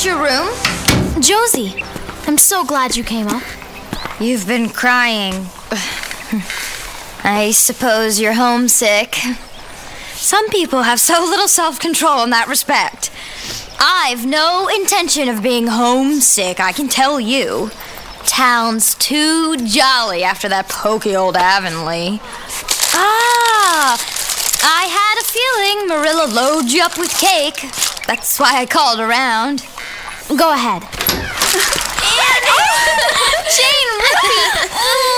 your room? Josie, I'm so glad you came up. You've been crying. I suppose you're homesick. Some people have so little self-control in that respect. I've no intention of being homesick, I can tell you. Town's too jolly after that pokey old Avonlea. I had a feeling Marilla loaded you up with cake. That's why I called around. Go ahead. Jane Ruby!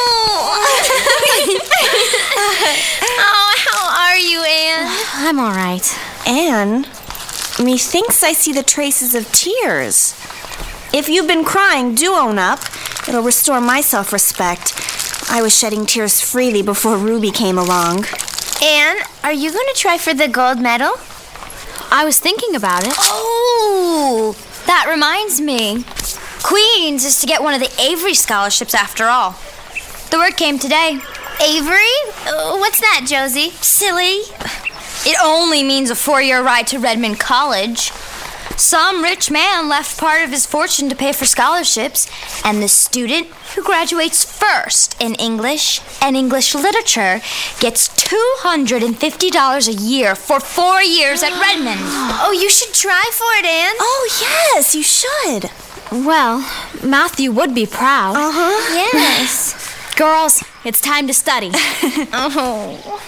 How are you, Anne? I'm all right. Anne, methinks I see the traces of tears. If you've been crying, do own up. It'll restore my self-respect. I was shedding tears freely before Ruby came along. Anne, are you going to try for the gold medal? I was thinking about it. Oh, that reminds me. Queen's is to get one of the Avery scholarships after all. The word came today. Avery? What's that, Josie? Silly. It only means a 4-year ride to Redmond College. Some rich man left part of his fortune to pay for scholarships, and the student who graduates first in English and English literature gets $250 a year for 4 years at Redmond. Oh, you should try for it, Anne. Oh, yes, you should. Well, Matthew would be proud. Uh-huh. Yes. Girls, it's time to study. Oh.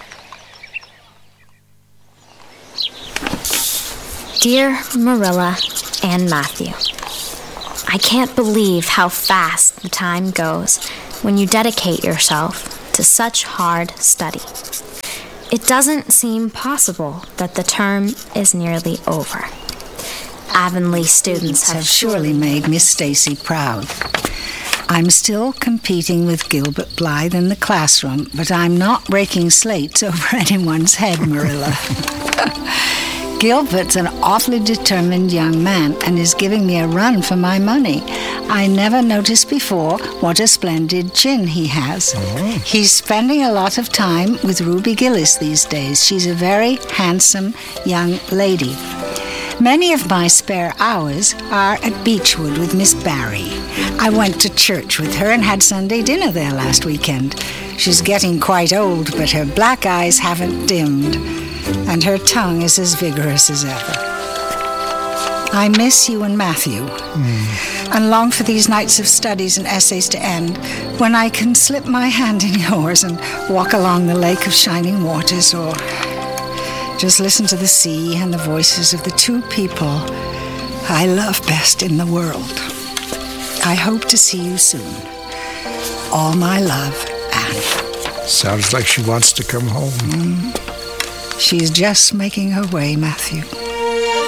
Dear Marilla and Matthew, I can't believe how fast the time goes when you dedicate yourself to such hard study. It doesn't seem possible that the term is nearly over. Avonlea students have surely made Miss Stacy proud. I'm still competing with Gilbert Blythe in the classroom, but I'm not breaking slates over anyone's head, Marilla. Gilbert's an awfully determined young man and is giving me a run for my money. I never noticed before what a splendid chin he has. Oh. He's spending a lot of time with Ruby Gillis these days. She's a very handsome young lady. Many of my spare hours are at Beechwood with Miss Barry. I went to church with her and had Sunday dinner there last weekend. She's getting quite old, but her black eyes haven't dimmed, and her tongue is as vigorous as ever. I miss you and Matthew, and long for these nights of studies and essays to end, when I can slip my hand in yours and walk along the lake of shining waters, or just listen to the sea and the voices of the two people I love best in the world. I hope to see you soon. All my love, Anne. Sounds like she wants to come home. She's just making her way, Matthew.